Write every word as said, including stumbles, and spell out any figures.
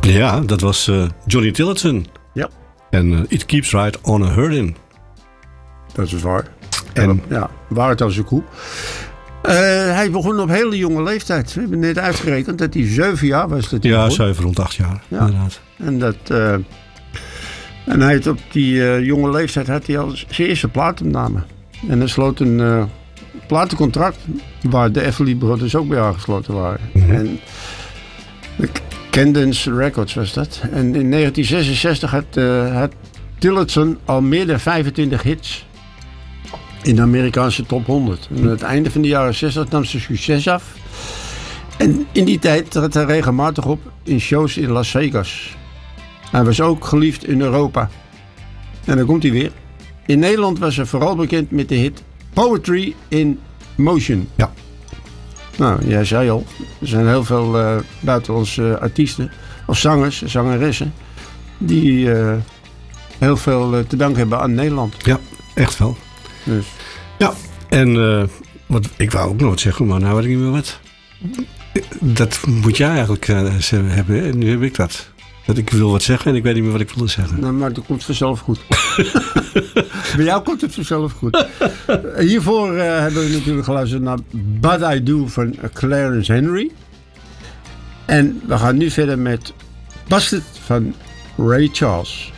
Ja, dat was uh, Johnny Tillotson. Ja. En uh, It Keeps Right on a Hurtin'. Dat is waar. En, ja, waar het als een koe. Uh, hij begon op hele jonge leeftijd. We hebben net uitgerekend dat hij zeven jaar was. Dat hij ja, begon. zeven rond acht jaar. Ja. Inderdaad. En, dat, uh, en hij had op die uh, jonge leeftijd had hij al zijn eerste platenopname. En hij sloot een uh, platencontract waar de Everly Brothers ook bij aangesloten waren. Mm-hmm. En Cadence Records was dat. En in negentien zesenzestig had, uh, had Tillotson al meer dan vijfentwintig hits in de Amerikaanse top honderd. En aan het einde van de jaren zestig nam ze succes af. En in die tijd trad hij regelmatig op in shows in Las Vegas. Hij was ook geliefd in Europa. En dan komt hij weer. In Nederland was hij vooral bekend met de hit Poetry in Motion. Ja. Nou, jij zei al, er zijn heel veel uh, buitenlandse uh, artiesten of zangers, zangeressen die uh, heel veel uh, te danken hebben aan Nederland. Ja, echt wel. Dus. Ja, en uh, wat, ik wou ook nog wat zeggen, maar nou weet ik niet meer wat. Dat moet jij eigenlijk uh, hebben, en nu heb ik dat. Dat ik wil wat zeggen en ik weet niet meer wat ik wilde zeggen. Nou, maar dat komt vanzelf goed. Bij jou komt het vanzelf goed. Hiervoor uh, hebben we natuurlijk geluisterd naar But I Do van Clarence Henry. En we gaan nu verder met Busted van Ray Charles.